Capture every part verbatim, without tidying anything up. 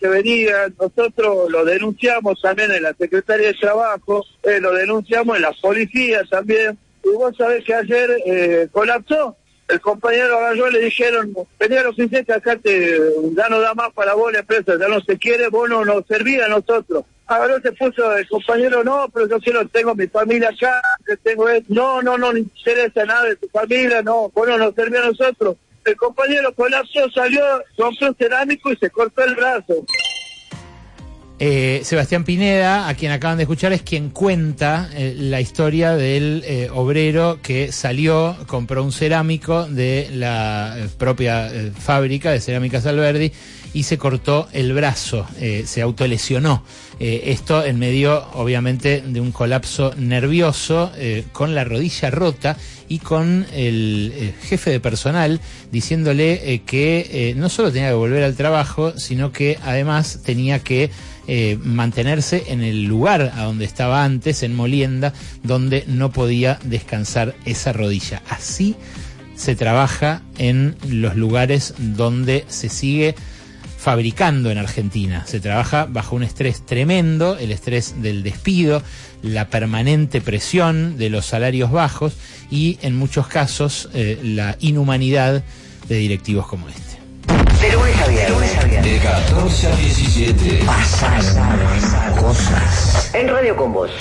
que venían. Nosotros lo denunciamos también en la Secretaría de Trabajo, eh, lo denunciamos en la policía también. Y vos sabés que ayer eh, colapsó. El compañero agarró y le dijeron, vení a la oficina que acá te, ya no da más para vos la empresa, ya no se quiere, vos no nos servís a nosotros. Agarró, se puso el compañero, no, pero yo quiero, tengo mi familia acá, que tengo esto. No, no, no le interesa nada de tu familia, no, vos no nos servís a nosotros. El compañero colapsó, salió, rompió un cerámico y se cortó el brazo. Eh, Sebastián Pineda, a quien acaban de escuchar, es quien cuenta eh, la historia del eh, obrero que salió, compró un cerámico de la eh, propia eh, fábrica de Cerámicas Alberdi y se cortó el brazo, eh, se autolesionó. Eh, esto en medio, obviamente, de un colapso nervioso, eh, con la rodilla rota y con el eh, jefe de personal diciéndole eh, que eh, no solo tenía que volver al trabajo, sino que además tenía que eh, mantenerse en el lugar a donde estaba antes, en Molienda, donde no podía descansar esa rodilla. Así se trabaja en los lugares donde se sigue fabricando en Argentina. Se trabaja bajo un estrés tremendo, el estrés del despido, la permanente presión de los salarios bajos y en muchos casos eh, la inhumanidad de directivos como este. De lunes a viernes, de catorce a diecisiete, pasaron cosas en Radio Con Vos.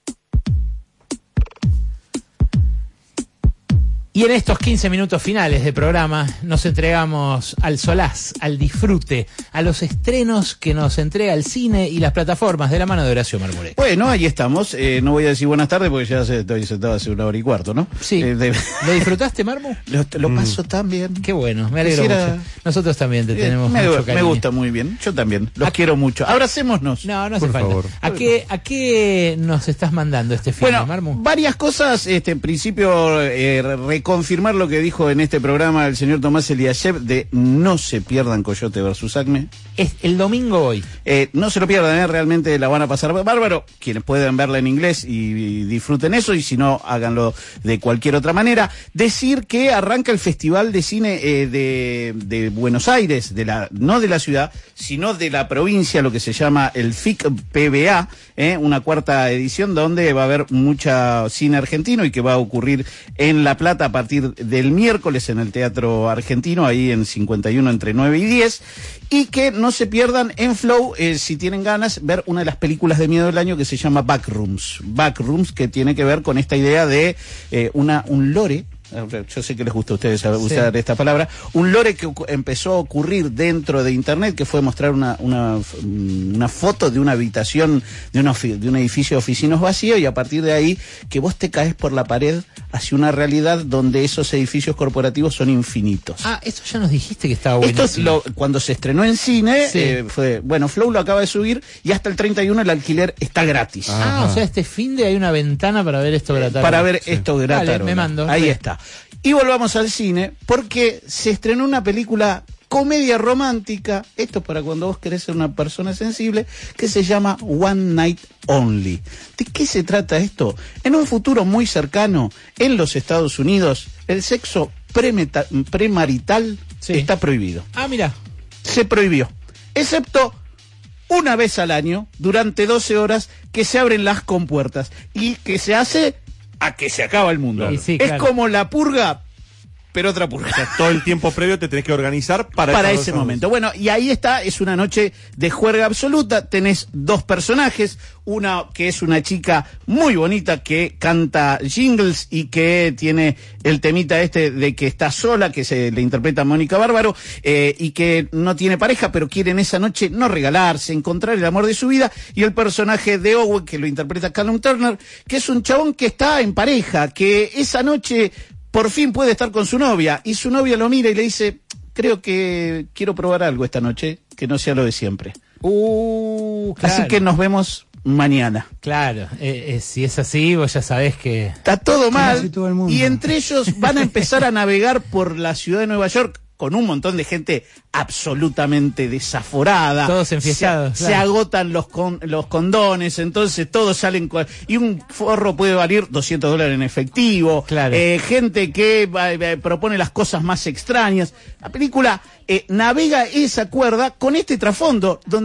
Y en estos quince minutos finales de programa nos entregamos al solaz, al disfrute, a los estrenos que nos entrega el cine y las plataformas de la mano de Horacio Marmurek. Bueno, ahí estamos. Eh, no voy a decir buenas tardes porque ya se, estoy sentado hace una hora y cuarto, ¿no? Sí. Eh, de... ¿Lo disfrutaste, Marmu? Lo, lo paso mm. tan bien. Qué bueno, me alegro Quisiera... mucho. Nosotros también te tenemos me, mucho cariño. Me gusta muy bien, yo también. Los a... quiero mucho. Abracémonos. No, no hace por falta. Favor. ¿A qué, ¿A qué nos estás mandando este film, bueno, Marmu? Varias cosas. Este, en principio, eh, confirmar lo que dijo en este programa el señor Tomás Eliashev de no se pierdan Coyote versus Acme. Es el domingo hoy. Eh, no se lo pierdan, ¿eh? Realmente la van a pasar bárbaro. Quienes puedan verla en inglés y, y disfruten eso, y si no, háganlo de cualquier otra manera. Decir que arranca el Festival de Cine eh, de, de Buenos Aires, de la, no de la ciudad, sino de la provincia, lo que se llama el F I C P B A, eh, una cuarta edición donde va a haber mucha cine argentino y que va a ocurrir en La Plata a partir del miércoles en el Teatro Argentino, ahí en cincuenta y uno entre nueve y diez, y que no se pierdan en Flow, eh, si tienen ganas, ver una de las películas de miedo del año que se llama Backrooms. Backrooms, que tiene que ver con esta idea de eh, una un lore. Yo sé que les gusta a ustedes usar sí. esta palabra. Un lore que empezó a ocurrir dentro de Internet, que fue mostrar una una, una foto de una habitación de, una, de un edificio de oficinas vacío, y a partir de ahí que vos te caes por la pared hacia una realidad donde esos edificios corporativos son infinitos. Ah, esto ya nos dijiste que estaba buenísimo. Esto lo, cuando se estrenó en cine, sí. eh, fue, bueno, Flow lo acaba de subir y hasta el treinta y uno el alquiler está gratis. Ah, ah o sea, este fin de hay una ventana para ver esto gratis. Para ver sí. esto gratis. Vale, me mando. Ahí sí. está. Y volvamos al cine, porque se estrenó una película comedia romántica, esto es para cuando vos querés ser una persona sensible, que se llama One Night Only. ¿De qué se trata esto? En un futuro muy cercano, en los Estados Unidos, el sexo premeta, premarital sí. está prohibido. Ah, mira. Se prohibió, excepto una vez al año, durante doce horas, que se abren las compuertas y que se hace a que se acaba el mundo. Claro. Sí, es claro. como la purga, pero otra purga. O sea, todo el tiempo previo te tenés que organizar para, para ese momento. Bueno, y ahí está, es una noche de juerga absoluta. Tenés dos personajes, una que es una chica muy bonita que canta jingles y que tiene el temita este de que está sola, que se le interpreta a Mónica Bárbaro, eh, y que no tiene pareja, pero quiere en esa noche no regalarse, encontrar el amor de su vida, y el personaje de Owen, que lo interpreta Callum Turner, que es un chabón que está en pareja, que esa noche por fin puede estar con su novia, y su novia lo mira y le dice, creo que quiero probar algo esta noche, que no sea lo de siempre. Uh, claro. Así que nos vemos mañana. Claro, eh, eh, si es así, vos ya sabés que... Está todo mal, todo y entre ellos van a empezar a navegar por la ciudad de Nueva York, con un montón de gente absolutamente desaforada. Todos enfiestados. Se, claro. se agotan los con, los condones, entonces todos salen... Con, y un forro puede valer doscientos dólares en efectivo. Claro. Eh, gente que eh, propone las cosas más extrañas. La película eh, navega esa cuerda con este trasfondo, donde